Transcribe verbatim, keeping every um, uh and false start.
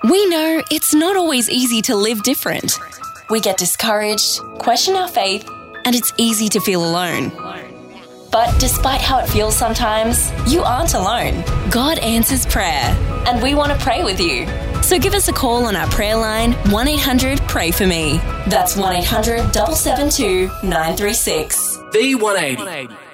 We know it's not always easy to live different. We get discouraged, question our faith, and it's easy to feel alone. But despite how it feels sometimes, you aren't alone. God answers prayer, and we want to pray with you. So give us a call on our prayer line, one eight hundred pray for me. That's one eight hundred seven seven two nine three six. The one eighty.